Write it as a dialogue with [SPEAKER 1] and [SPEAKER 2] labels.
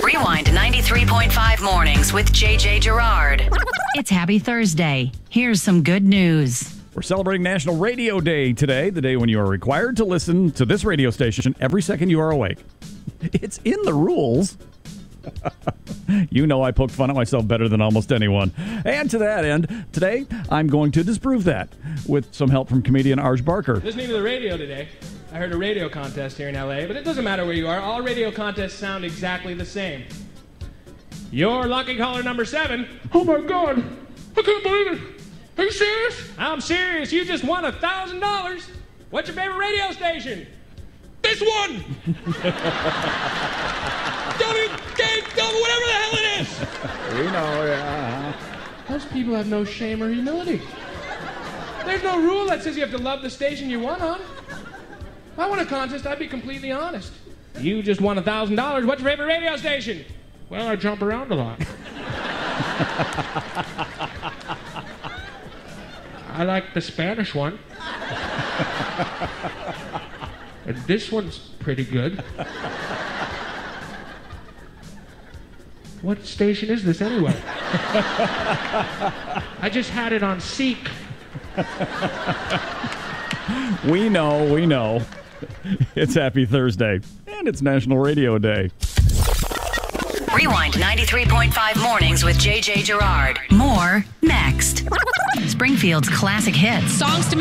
[SPEAKER 1] Rewind 93.5 mornings with JJ Gerard. It's Happy Thursday. Here's some good news.
[SPEAKER 2] We're celebrating National Radio Day today, the day when you are required to listen to this radio station every second you are awake. It's in the rules. You know I poke fun at myself better than almost anyone. And to that end, today I'm going to disprove that with some help from comedian Arj Barker.
[SPEAKER 3] Listening to the radio today, I heard a radio contest here in L.A., but it doesn't matter where you are. All radio contests sound exactly the same. You're lucky caller number 7. Oh my God, I can't believe it. Are you serious? I'm serious. You just won $1,000. What's your favorite radio station? This one! WKW, whatever the hell it is!
[SPEAKER 2] We know, yeah.
[SPEAKER 3] Most people have no shame or humility. There's no rule that says you have to love the station you won on. If I won a contest, I'd be completely honest. You just won $1,000. What's your favorite radio station? Well, I jump around a lot. I like the Spanish one. And this one's pretty good. What station is this anyway? I just had it on Seek.
[SPEAKER 2] We know. It's Happy Thursday, and it's National Radio Day.
[SPEAKER 1] Rewind 93.5 mornings with JJ Gerard. More next. Springfield's classic hits.
[SPEAKER 4] Songs to